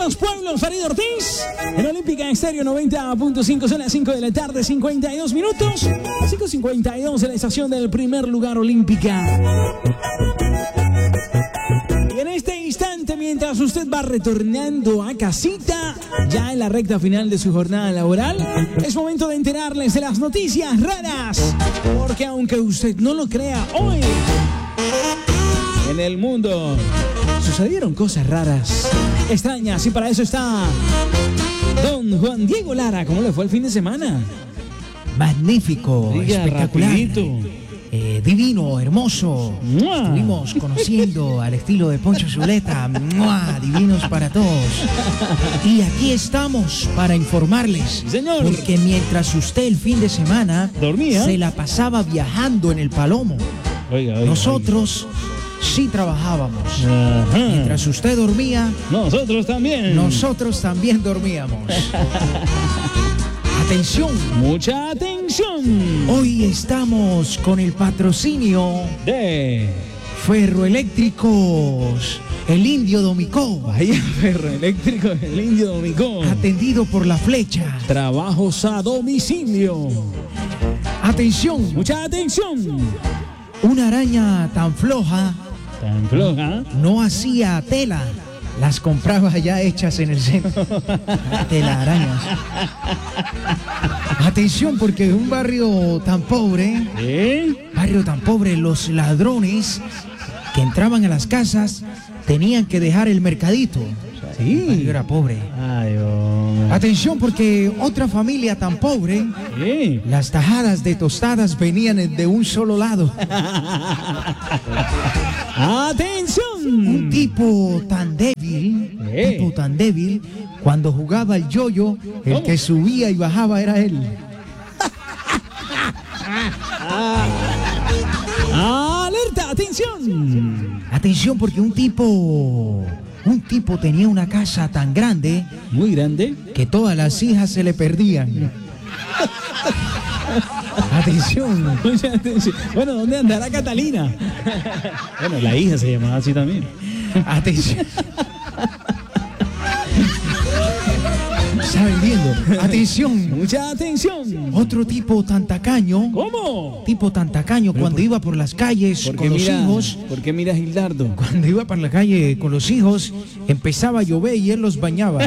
los pueblos, Farid Ortiz. En Olímpica Estéreo 90.5, son las 5 de la tarde, 52 minutos. 5:52 en la estación del primer lugar Olímpica. Y en este instante, mientras usted va retornando a casita, ya en la recta final de su jornada laboral, es momento de enterarles de las noticias raras. Porque aunque usted no lo crea, hoy en el mundo sucedieron cosas raras, extrañas, y para eso está don Juan Diego Lara. ¿Cómo le fue el fin de semana? Magnífico, Diga, espectacular, divino, hermoso. ¡Mua! Estuvimos conociendo al estilo de Poncho Zuleta. ¡Mua! Divinos para todos. Y aquí estamos para informarles. Sí, señor. Porque mientras usted el fin de semana ¿Dormía? se la pasaba viajando en el Palomo, Oiga, nosotros sí trabajábamos. Ajá. Mientras usted dormía, Nosotros también. nosotros también dormíamos. Atención, Mucha atención. hoy estamos con el patrocinio De Ferroeléctricos, el Indio Domicó, Vaya Ferroeléctrico, el Indio Domicó. atendido por La Flecha. Trabajos a domicilio. Atención, Mucha atención. una araña tan floja Tan floja. no hacía tela, las compraba ya hechas en el centro. Telarañas. Atención, porque en un barrio tan pobre, los ladrones que entraban a las casas tenían que dejar el mercadito. El barrio era pobre. Ay, hombre. Atención, porque otra familia tan pobre, Sí. las tajadas de tostadas venían de un solo lado. Atención. Un tipo tan débil, cuando jugaba el yoyo, el ¿Cómo? que subía y bajaba era él. Alerta, atención. Atención, porque un tipo tenía una casa tan grande Muy grande. que todas las hijas se le perdían. Atención. Mucha atención. Bueno, ¿dónde andará Catalina? Bueno, la hija se llamaba así también. Atención. Está vendiendo. Atención. Mucha atención. Otro tipo tan tacaño. ¿Cómo? Tipo tan tacaño cuando iba por las calles con los hijos. ¿Por qué mira Gildardo? Cuando iba por la calle con los hijos, empezaba a llover y él los bañaba.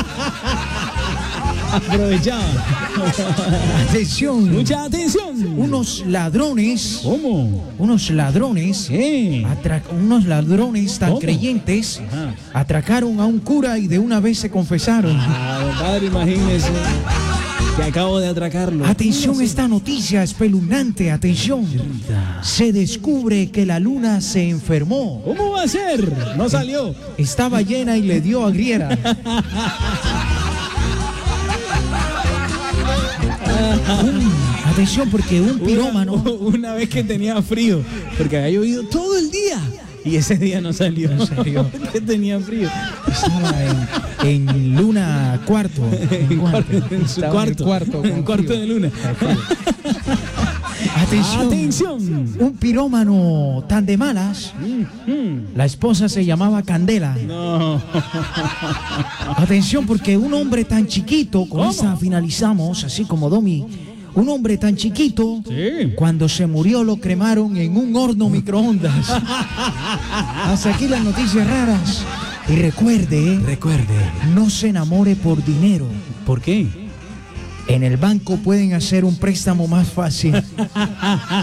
Aprovechaba. Atención. Mucha atención. Unos ladrones. ¿Cómo? Unos ladrones. ¿Qué? Unos ladrones tan ¿Cómo? creyentes Ajá. atracaron a un cura y de una vez se confesaron. Ah, padre, imagínese que acabo de atracarlo. Atención, esta noticia espeluznante, atención. Se descubre que la luna se enfermó. ¿Cómo va a ser? No salió. Estaba llena y le dio agriera. Atención, porque un pirómano. Una vez que tenía frío, porque había llovido todo el día. Y ese día no salió. No salió. Porque tenía frío. Estaba en luna cuarto. En su Estaba en el cuarto. con En cuarto frío. de luna. Atención. Atención. Un pirómano tan de malas. La esposa se llamaba Candela. No. Atención, porque un hombre tan chiquito, con ¿Cómo? esta finalizamos, así como Domi, un hombre tan chiquito, Sí. cuando se murió lo cremaron en un horno microondas. Hasta aquí las noticias raras. Y recuerde, no se enamore por dinero. ¿Por qué? En el banco pueden hacer un préstamo más fácil.